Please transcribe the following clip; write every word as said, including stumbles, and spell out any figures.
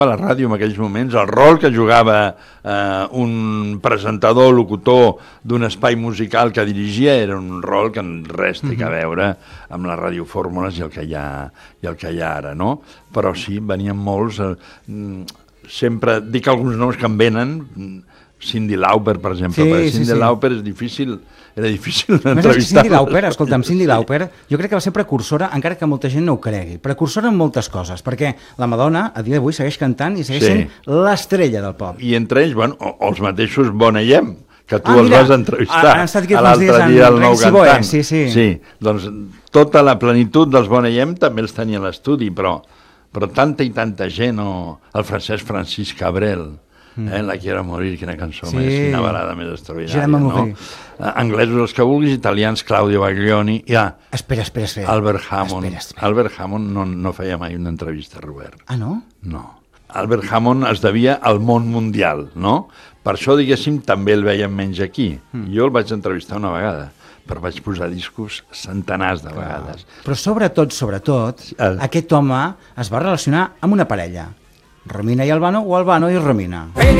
a la ràdio en aquells moments, el rol que jugava eh, un presentador, locutor d'un espai musical que dirigia era un rol que res té a veure amb les radiofórmules i el que hi ha, i el que hi ha ara, no? Però sí, venien molts, eh, sempre dic alguns noms que em venen, Cyndi Lauper, per exemple, sí, perquè sí, Cyndi sí. Lauper és difícil, era difícil d'entrevistar. Cyndi Lauper, escolta'm, Cyndi sí. Lauper, jo crec que va ser precursora, encara que molta gent no ho cregui, precursora en moltes coses, perquè la Madonna, a dia d'avui, segueix cantant i segueix sí. sent l'estrella del pop. I entre ells, bueno, els mateixos Boneyem, que tu ah, els mira, vas entrevistar han estat aquí a l'altre dia, el nou cantant. Sí, sí. sí, doncs tota la plenitud dels Boneyem també els tenia a l'estudi, però, però tanta i tanta gent, o el francès Francis Cabrel, Eh, la Quiero Morir, quina cançó sí. més, quina balada més extraordinària, no? Uh, anglesos els que vulguis, italians, Claudio Baglioni, ja. Espera, espera, espera. Albert Hammond. Espera, espera. Albert Hammond no, no feia mai una entrevista a Robert. Ah, no? No. Albert Hammond es devia al món mundial, no? Per això, diguéssim, també el veiem menys aquí. Mm. Jo el vaig entrevistar una vegada, però vaig posar discos centenars de vegades. Però sobretot, sobretot, el... aquest home es va relacionar amb una parella. Romina i Albano o Albano i Romina.